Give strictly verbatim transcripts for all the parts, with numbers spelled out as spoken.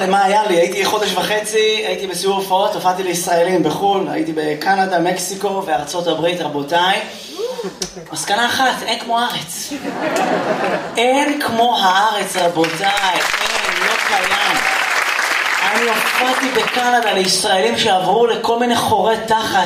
למה היה לי? הייתי חודש וחצי, הייתי בסיור הופעות, הופעתי לישראלים בחו"ל, הייתי בקנדה, מקסיקו וארצות הברית, רבותיי. מסקנה אחת, אין כמו הארץ. אין כמו הארץ, רבותיי, אין, לא קיים. אני הופעתי בקנדה לישראלים שעברו לכל מיני חורי תחת.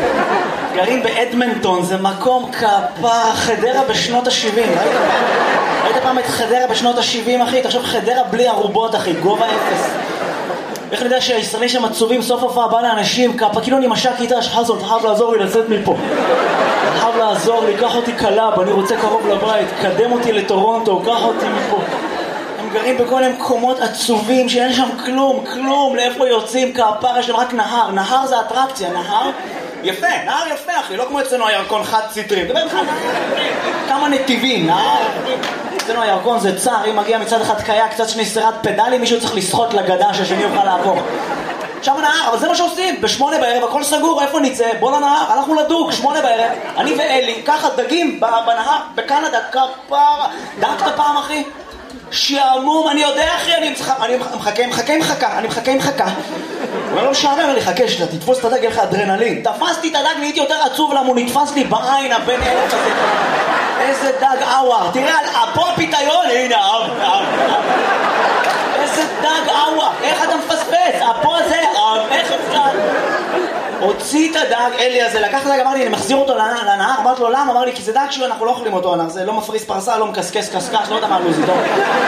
גרים באדמנטון, זה מקום כפר, חדרה בשנות ה-שבעים. ראית פעם? ראית פעם את חדרה בשנות ה-שבעים, אחי? תחשוב חדרה בלי ערובות, אחי, גובה אפס. איך אני יודע שהישראלים שם עצובים, סוף הופעה בא לאנשים, כפה, כאילו אני משק איתה, שחזון, אתה חייב לעזור לי לצאת מפה. אתה חייב לעזור לי, קח אותי קלאב, אני רוצה קרוב לבית, קדם אותי לטורונטו, קח אותי מפה. הם גרים בכל מיני מקומות עצובים שאין שם כלום, כלום, לאיפה יוצאים, כפר, יש שם רק נהר, נהר זה אטרקציה, נהר יפה, נהר יפה אחי, לא כמו אצלנו הירקון חד סטרי, דבר לך, כמה נתיבים, נהר, אצלנו הירקון זה צער, אם מגיע מצד אחד קיה, קצת שני סירת פדלים, מישהו צריך לשחות לגדה שהשני יוכל לעבור. שם נהר, אבל זה מה שעושים, בשמונה בערב, הכל סגור, איפה נצא? בוא לנהר, הלכנו לדוג, שמונה בערב, אני ואלי, ככה דגים בנהר, בקנדה, כפר, דגת פעם אחי? שעמום, אני יודע אחי, אני מחכה, מחכה, מחכה, אני מחכה, מחכה. אבל לא משעמם, אני חכה, תתפוס את הדג, יהיה לך אדרנלין. תפסתי את הדג, נהייתי יותר עצוב, למה הוא נתפס לי בעין, הבן אלף הזה. איזה דג אוואר, תראה, פה הפיתיון, הנה, אב, אב, אב. איזה דג אוואר, איך אתה מפספס? פה הזה, אב, איך אפשר? הוציא את הדג, אלי הזה, לקח את הדג, אמר לי, אני מחזיר אותו לנהר, אמרת לו, למה? אמר לי, כי זה דג שהוא, אנחנו לא אוכלים אותו, זה לא מפריס פרסה, לא מקסקס קסקס, לא יודע מה לוזי, טוב.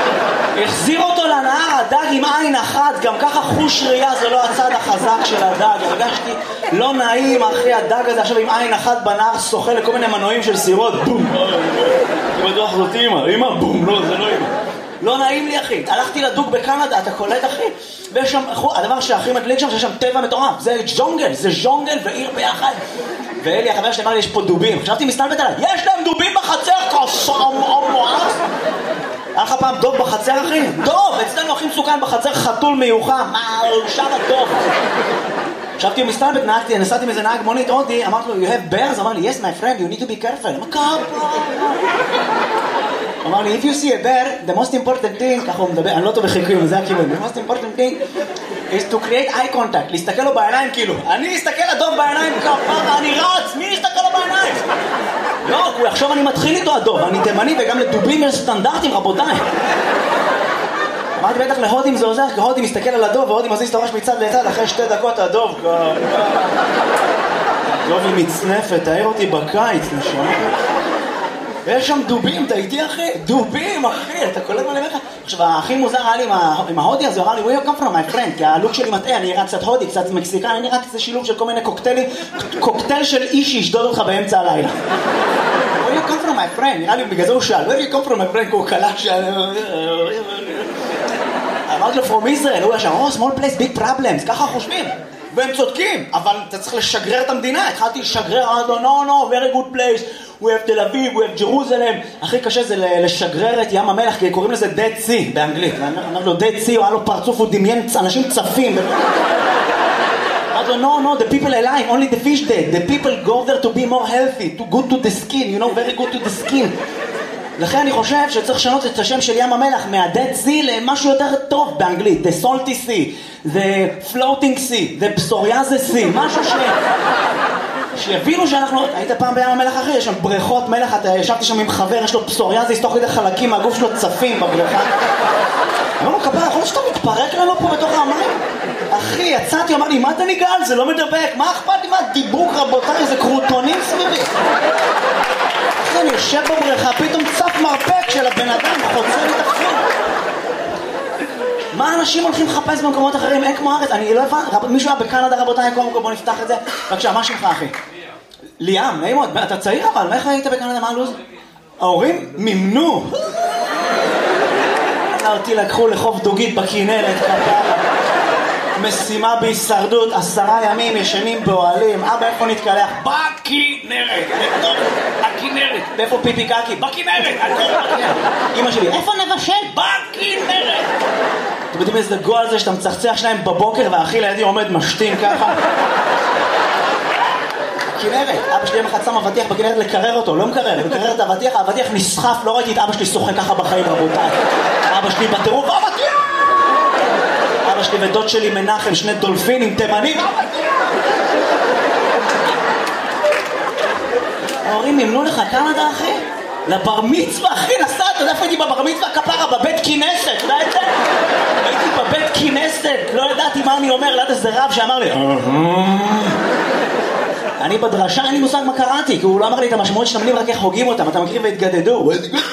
החזיר אותו לנהר, הדג עם עין אחת, גם ככה חוש ראייה, זה לא הצד החזק של הדג, הרגשתי לא נעים, אחי, הדג הזה עכשיו עם עין אחת בנהר, שוחה לכל מיני מנועים של סירות, בום, אני בטוח זאת אימא, אימא, בום, לא, זה לא אימא. לא נעים לי אחי, הלכתי לדוג בקנדה, אתה קולט אחי? ויש שם, הדבר שהכי מדליק שם, שיש שם טבע מטורף, זה ג'ונגל, זה ז'ונגל ועיר ביחד. ואלי החבר שלי אמר לי, יש פה דובים, חשבתי מסתלבט עליי, יש להם דובים בחצר, כסם, מואץ. היה לך פעם דוב בחצר אחי? דוב, אצלנו הכי מסוכן בחצר, חתול מיוחם, מה, שם הדוב. חשבתי הוא מסתלבט, נהגתי, נסעתי מזה נהג מונית הודי, אמרתי לו, you have bears? אמר לי, yes my friend, you need to be careful. מה קרה? אמר לי, if you see a bear, the most important thing, ככה הוא מדבר, אני לא טוב בחיקויים, זה הכיוון, the most important thing is to create eye contact, להסתכל לו בעיניים כאילו, אני אסתכל לדוב בעיניים כפרה, אני רץ, מי יסתכל לו בעיניים? לא, הוא יחשוב אני מתחיל איתו הדוב, אני תימני וגם לדובים יש סטנדרטים רבותיי. אמרתי בטח להודים זה עוזר, כי הודים מסתכל על הדוב והודים מזיז את הראש מצד לצד, אחרי שתי דקות הדוב הדוב היא מצנפת, תאר אותי בקיץ, נשמע יש שם דובים, אתה איתי אחי? דובים אחי, אתה קולט מה אני אומר לך? עכשיו הכי מוזר היה לי עם ההודי הזה, הוא אמר לי where you come from my friend, כי הלוק שלי מטעה, אני נראה קצת הודי, קצת מקסיקן, אני נראה קצת שילוב של כל מיני קוקטיילים, קוקטייל של איש שישדוד אותך באמצע הלילה. where you come from my friend, נראה לי בגלל זה הוא שאל, where you come from my friend, כי הוא קלט שאל... אמרתי לו from Israel, הוא היה שם, oh small place, big problems, ככה חושבים. והם צודקים, אבל אתה צריך לשגרר את המדינה, התחלתי לשגרר, אמרתי לו, no, no, very good place, we have תל אביב, we have Jerusalem, הכי קשה זה לשגרר את ים המלח, כי קוראים לזה Dead Sea באנגלית, אמרתי לו, Dead Sea, הוא היה לו פרצוף, הוא דמיין אנשים צפים, אמרתי לו, no, no, the people alive, only the fish dead, the people go there to be more healthy, to good to the skin, you know, very good to the skin. לכן אני חושב שצריך לשנות את השם של ים המלח מה-Dead Sea למשהו יותר טוב באנגלית, the salty sea, the floating sea, the psoriasis sea, משהו ש... שיבינו שאנחנו... היית פעם בים המלח אחי, יש שם בריכות מלח, אתה ישבתי שם עם חבר, יש לו פסוריאזיס, תוך כדי חלקים מהגוף שלו צפים בבריכה. אמרנו, כפרה, יכול להיות שאתה מתפרק לנו פה בתוך המים? אחי, יצאתי, אמר לי, מה אתה ניגל? זה לא מדבק, מה אכפת לי? מה דיבוק רבותיי, זה קרוטונים סביבי. אחי, אני יושב בבריכה, פתאום צף מרפק של הבן אדם, חוצה לי תחזור. מה אנשים הולכים לחפש במקומות אחרים? אין כמו ארץ, אני לא הבן, מישהו היה בקנדה רבותיי, בוא נפתח את זה. בבקשה, מה שלך אחי? ליאם, נעים מאוד, אתה צעיר אבל, מה איך היית בקנדה, מה הלוז? ההורים מימנו. אותי לקחו לחוף דוגית בכינרת, משימה בהישרדות, עשרה ימים ישנים באוהלים, אבא איפה נתקלח? בכינרת, בתוך הכינרת. ואיפה פיפי קקי? בכינרת, הכל בכינרת. אמא שלי, איפה נבשל? בכינרת. אתם יודעים איזה גול זה שאתה מצחצח שלהם בבוקר והאחי לידי עומד משתין ככה? בכינרת, אבא שלי מחצה מבטיח בכינרת לקרר אותו, לא מקרר, לקרר את הבטיח, הבטיח נסחף, לא ראיתי את אבא שלי שוחק ככה בחיים רבותיי. אבא שלי בטירוף, אבטיח! אבא שלי ודוד שלי מנחם, שני דולפינים תימנים. ההורים ימנו לך קנדה, אחי? לבר מצווה, אחי, נסעת, אתה יודע איפה הייתי בבר מצווה? כפרה, בבית כינסת, אתה יודע את זה? הייתי בבית כינסת, לא ידעתי מה אני אומר, ליד איזה רב שאמר לי אני בדרשה, אין לי מושג מה קראתי, כי הוא לא אמר לי את המשמעות של המילים, רק איך הוגים אותם, אתה מכיר והתגדדו.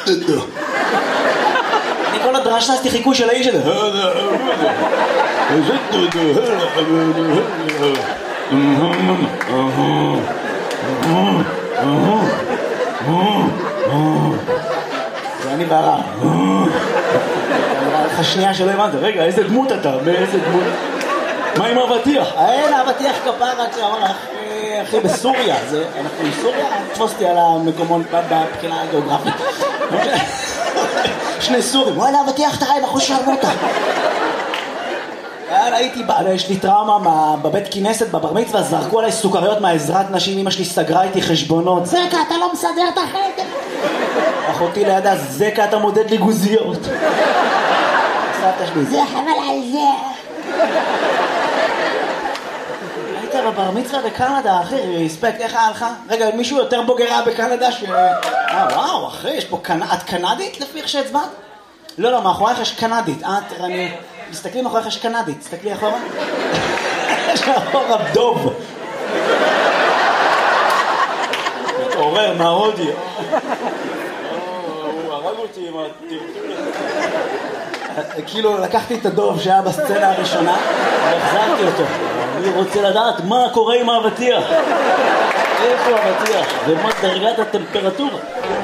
אני כל הדרשה עשיתי חיקוי של האיש הזה. זה אני והרב. נראה לך שנייה שלא הבנת, רגע, איזה דמות אתה? מאיזה דמות? מה עם אבטיח? אין אבטיח כפרה, כשאמר לך, אחי, בסוריה, אנחנו בסוריה, תפוס אותי על המקומון בבחינה הגיאוגרפית. שני סורים, וואלה, אבטיח תראי, בחוש שרמוטה. הייתי, יש לי טראומה בבית כינסת, בבר מצווה, זרקו עליי סוכריות מהעזרת נשים, אמא שלי סגרה איתי חשבונות. זקה, אתה לא מסדר את החדר. אחותי לידה, זקה, אתה מודד לי גוזיות. סבתא שלי, זה חבל על זה. היית בבר מצווה בקנדה, אחי, רספקט, איך היה לך? רגע, מישהו יותר בוגרה בקנדה ש... אה, וואו, אחי, יש פה קנ... את קנדית לפי איך שהצבעת? לא, לא, מאחורייך יש קנדית. את, אני... תסתכלי מאחורייך יש קנדית, תסתכלי אחורה. יש מאחורה דוב. מתעורר מההודי. הוא הרג אותי עם הטרטול הזה. כאילו, לקחתי את הדוב שהיה בסצנה הראשונה, והחזרתי אותו. אני רוצה לדעת מה קורה עם האבטיח. איפה האבטיח? ומה דרגת הטמפרטורה?